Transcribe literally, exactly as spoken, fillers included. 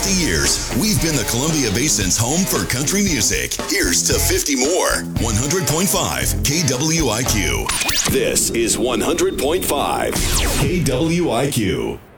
fifty years, we've been the Columbia Basin's home for country music. Here's to fifty more. one hundred point five K W I Q. This is one hundred point five K W I Q.